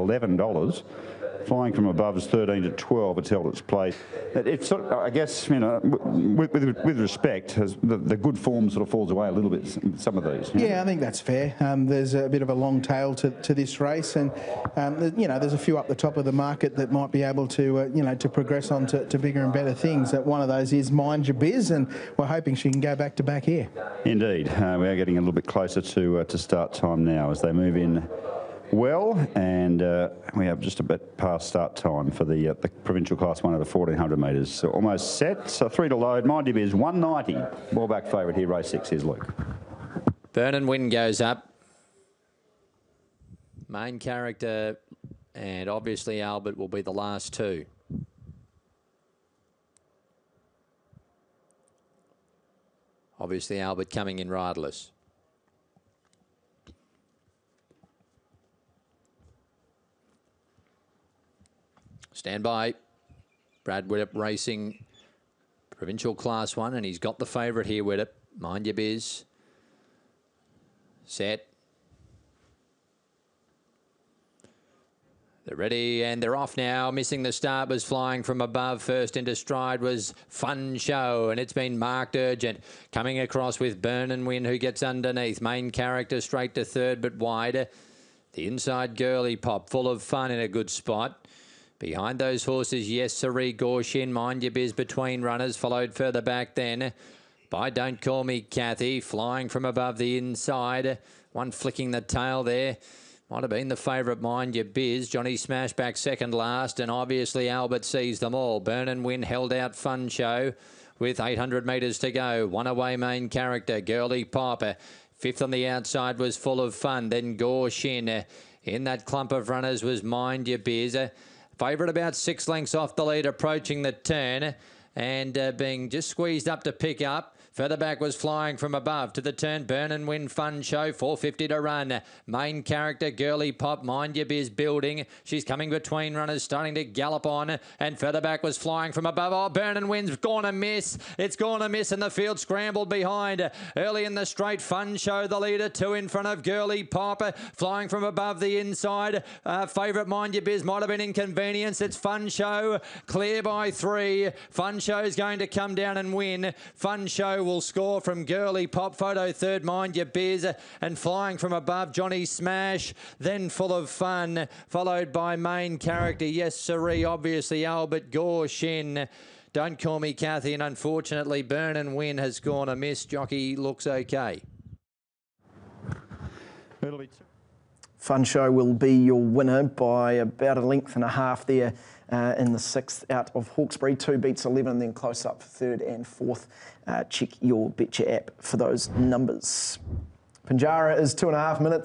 $11. Flying from Above is 13 to 12. It's held its place. It's sort of, I guess, you know, with respect, the good form sort of falls away a little bit. Some of these. Yeah, I think that's fair. There's a bit of a long tail to this race, and you know, there's a few up the top of the market that might be able to, you know, to progress on to bigger and better things. One of those is Mind Your Biz, and we're hoping she can go back to back here. Indeed, we are getting a little bit closer to start time now as they move in. Well, and we have just a bit past start time for the provincial class 1 over 1400 metres. So almost set. So 3 to load. Mind Your Biz 190. Ball back favourite here. Race 6. Here's Luke. Burn and Win goes up. Main Character and obviously Albert will be the last two. Obviously Albert coming in riderless. Stand by. Brad Widdop racing provincial class 1, and he's got the favourite here, Widdop. Mind Your Biz. Set. They're ready and they're off now. Missing the start was Flying From Above. First into stride was Fun Show, and it's been marked urgent. Coming across with Burn and Win, who gets underneath. Main Character straight to third but wider. The inside Girly Pop, Full of Fun in a good spot. Behind those horses, Yes Siree, Gorshin, Mind Your Biz between runners, followed further back then by Don't Call Me Kathy, Flying From Above the inside. One flicking the tail there. Might have been the favourite, Mind Your Biz. Johnny Smash back second last, and obviously Albert sees them all. Burn and Win held out Fun Show with 800 metres to go. One away, Main Character, Girly Pop. Fifth on the outside was Full of Fun, then Gorshin. In that clump of runners was Mind Your Biz. Favourite about 6 lengths off the lead, approaching the turn and being just squeezed up to pick up. Further back was Flying From Above. To the turn, Burn and Win, Fun Show, 450 to run. Main Character, Girly Pop, Mind Your Biz building. She's coming between runners, starting to gallop on. And further back was Flying From Above. Oh, Burn and Win's gone a miss. It's gone a miss, and the field scrambled behind. Early in the straight, Fun Show, the leader. 2 in front of Girly Pop. Flying From Above the inside. Favourite, Mind Your Biz, might have been Inconvenience. It's Fun Show, clear by 3. Fun Show's going to come down and win. Fun Show will score from Girly Pop. Photo third, Mind Your Biz, and Flying From Above, Johnny Smash. Then Full of Fun, followed by Main Character, Yes Siree, obviously Albert, Gorshin. Don't Call Me Kathy, and unfortunately Burn and Win has gone a miss. Jockey looks okay. Fun Show will be your winner by about 1.5 lengths there in the 6th out of Hawkesbury. 2 beats 11, and then close up for 3rd and 4th. Check your Betcha app for those numbers. Pinjarra is 2.5 minutes.